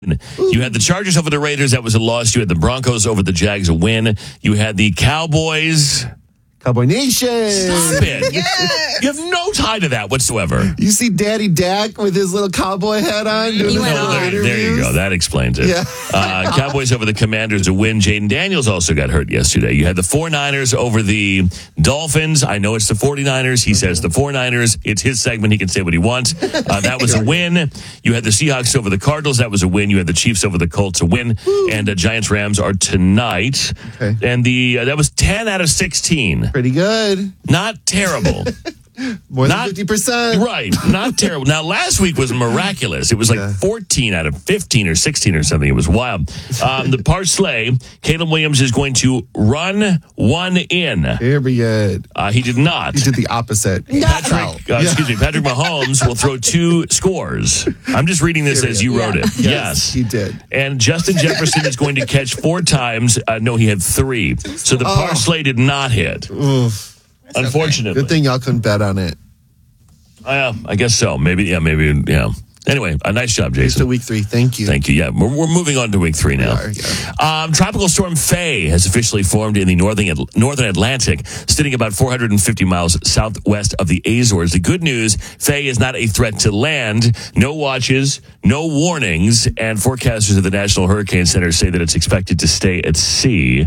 You had the Chargers over the Raiders. That was a loss. You had the Broncos over the Jags, a win. You had the Cowboys. Cowboy Nation. Stop it. Yeah. You have no tie to that whatsoever. You see Daddy Dak with his little cowboy hat on? There you go. That explains it. Yeah. Cowboys over the Commanders, a win. Jaden Daniels also got hurt yesterday. You had the 49ers over the Dolphins. I know it's the 49ers. He says the 49ers. It's his segment. He can say what he wants. That was a win. You had the Seahawks over the Cardinals. That was a win. You had the Chiefs over the Colts, a win. And Giants-Rams are tonight. Okay. And that was 10 out of 16. Pretty good. Not terrible. More than 50%. Right. Not terrible. Now, last week was miraculous. It was like 14 out of 15 or 16 or something. It was wild. The parlay, Caleb Williams is going to run one in. Very good. He did not. He did the opposite. Patrick Mahomes will throw 2 scores. I'm just reading this as you wrote it. Yes. He did. And Justin Jefferson is going to catch 4 times. No, he had 3. So the parlay did not hit. Oof. Unfortunately. Good thing y'all couldn't bet on it. I guess so. Maybe. Anyway, a nice job, Jason. To week 3. Thank you. Thank you. Yeah, we're moving on to week 3 now. Tropical storm Faye has officially formed in the northern Atlantic, sitting about 450 miles southwest of the Azores. The good news, Faye is not a threat to land. No watches, no warnings, and forecasters at the National Hurricane Center say that it's expected to stay at sea.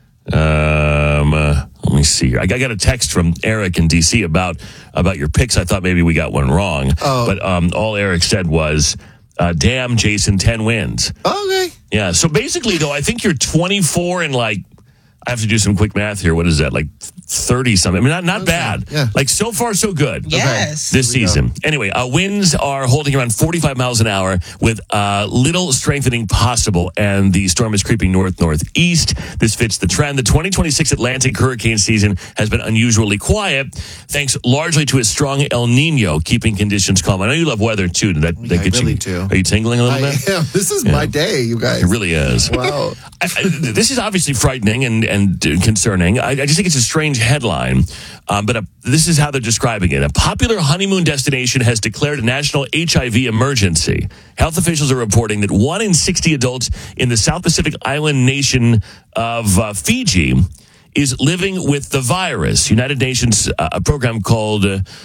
Let me see here. I got a text from Eric in D.C. about your picks. I thought maybe we got one wrong. But all Eric said was, damn, Jason, 10 wins. Okay. Yeah, so basically, though, I think you're 24 and I have to do some quick math here. What is that? 30-something. I mean, not bad. Yeah. So far, so good. Yes. This season. Anyway, winds are holding around 45 miles an hour with little strengthening possible, and the storm is creeping northeast. This fits the trend. The 2026 Atlantic hurricane season has been unusually quiet, thanks largely to a strong El Nino keeping conditions calm. I know you love weather, too. Did that get really you? do. Are you tingling a little bit? Yeah, this is my day, you guys. It really is. Wow. This is obviously frightening and concerning. I just think it's a strange headline, but this is how they're describing it. A popular honeymoon destination has declared a national HIV emergency. Health officials are reporting that 1 in 60 adults in the South Pacific island nation of Fiji is living with the virus. United Nations, a program called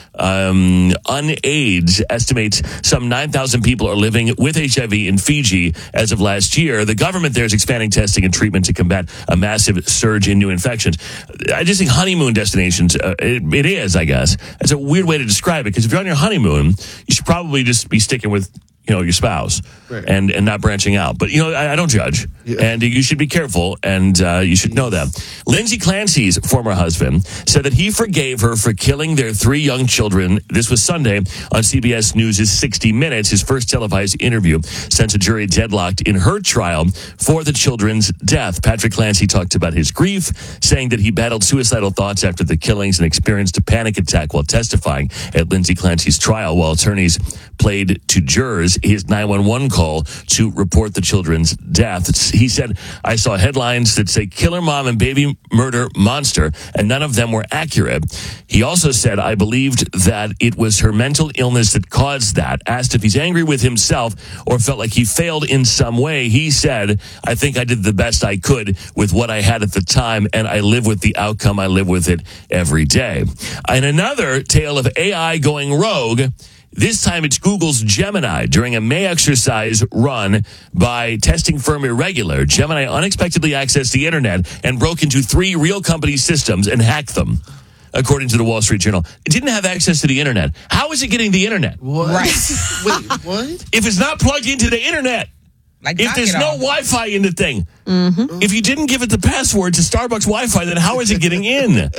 UNAIDS estimates some 9,000 people are living with HIV in Fiji as of last year. The government there is expanding testing and treatment to combat a massive surge in new infections. I just think honeymoon destinations, it is, I guess. It's a weird way to describe it, because if you're on your honeymoon, you should probably just be sticking with your spouse, right, and not branching out. But, I don't judge. Yeah. And you should be careful, and you should know that. Lindsay Clancy's former husband said that he forgave her for killing their 3 young children. This was Sunday on CBS News' 60 Minutes, his first televised interview since a jury deadlocked in her trial for the children's death. Patrick Clancy talked about his grief, saying that he battled suicidal thoughts after the killings and experienced a panic attack while testifying at Lindsay Clancy's trial, while attorneys played to jurors his 911 call to report the children's death. He said, I saw headlines that say killer mom and baby murder monster, and none of them were accurate. He also said, I believed that it was her mental illness that caused that. Asked if he's angry with himself or felt like he failed in some way, he said, I think I did the best I could with what I had at the time, and I live with the outcome. I live with it every day. And another tale of AI going rogue. This time it's Google's Gemini. During a May exercise run by testing firm Irregular, Gemini unexpectedly accessed the internet and broke into 3 real company systems and hacked them, according to the Wall Street Journal. It didn't have access to the internet. How is it getting the internet? What? Right. Wait, what? If it's not plugged into the internet. If there's no Wi-Fi in the thing. Mm-hmm. If you didn't give it the password to Starbucks Wi-Fi, then how is it getting in?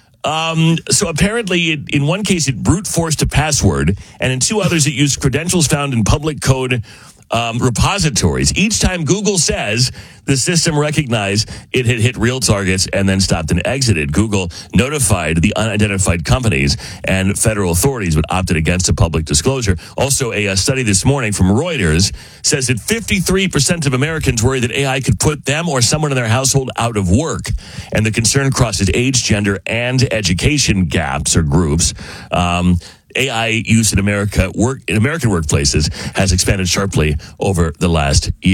So apparently, in one case, it brute forced a password, and in 2 others, it used credentials found in public code repositories. Each time Google says the system recognized it had hit real targets and then stopped and exited. Google notified the unidentified companies and federal authorities, but opted against a public disclosure. Also, a study this morning from Reuters says that 53% of Americans worry that AI could put them or someone in their household out of work. And the concern crosses age, gender, and education gaps or groups. AI use in American workplaces has expanded sharply over the last year.